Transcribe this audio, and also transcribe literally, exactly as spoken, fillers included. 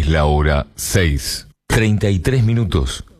Es la hora seis, treinta y tres minutos.